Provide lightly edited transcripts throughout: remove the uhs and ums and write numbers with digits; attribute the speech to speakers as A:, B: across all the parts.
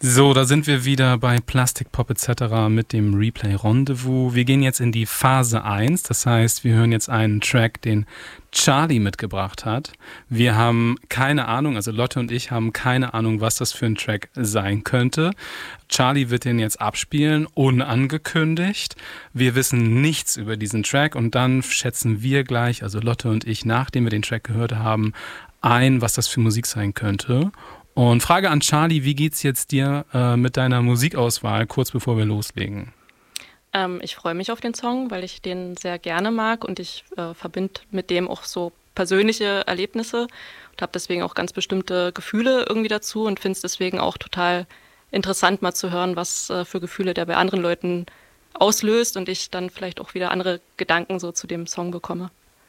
A: So, da sind wir wieder bei Plastik Pop etc. mit dem Replay Rendezvous. Wir gehen jetzt in die Phase 1, das heißt, wir hören jetzt einen Track, den Charlie mitgebracht hat. Wir haben keine Ahnung, also Lotte und ich haben keine Ahnung, was das für ein Track sein könnte. Charlie wird den jetzt abspielen, unangekündigt. Wir wissen nichts über diesen Track und dann schätzen wir gleich, also Lotte und ich, nachdem wir den Track gehört haben, ein, was das für Musik sein könnte. Und Frage an Charlie, wie geht's jetzt dir mit deiner Musikauswahl, kurz bevor wir loslegen?
B: Ich freue mich auf den Song, weil ich den sehr gerne mag und ich verbinde mit dem auch so persönliche Erlebnisse und habe deswegen auch ganz bestimmte Gefühle irgendwie dazu und finde es deswegen auch total interessant, mal zu hören, was für Gefühle der bei anderen Leuten auslöst und ich dann vielleicht auch wieder andere Gedanken so zu dem Song bekomme.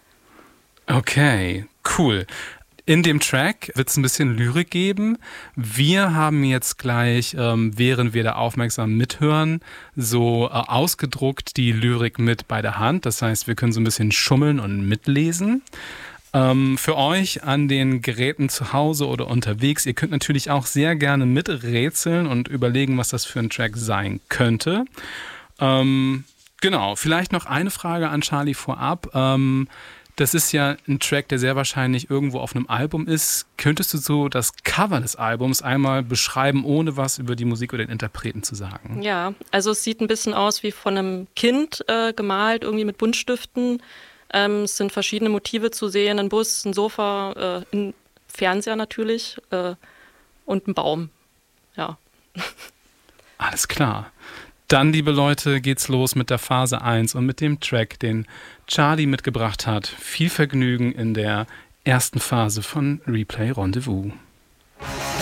A: Okay, cool. In dem Track wird es ein bisschen Lyrik geben. Wir haben jetzt gleich, während wir da aufmerksam mithören, so ausgedruckt die Lyrik mit bei der Hand. Das heißt, wir können so ein bisschen schummeln und mitlesen. Für euch an den Geräten zu Hause oder unterwegs, ihr könnt natürlich auch sehr gerne miträtseln und überlegen, was das für ein Track sein könnte. Genau, vielleicht noch eine Frage an Charlie vorab. Das ist ja ein Track, der sehr wahrscheinlich irgendwo auf einem Album ist. Könntest du so das Cover des Albums einmal beschreiben, ohne was über die Musik oder den Interpreten zu sagen?
B: Ja, also es sieht ein bisschen aus wie von einem Kind gemalt, irgendwie mit Buntstiften. Es sind verschiedene Motive zu sehen, ein Bus, ein Sofa, ein Fernseher natürlich und ein Baum. Ja.
A: Alles klar. Dann, liebe Leute, geht's los mit der Phase 1 und mit dem Track, den Charlie mitgebracht hat. Viel Vergnügen in der ersten Phase von Replay Rendezvous.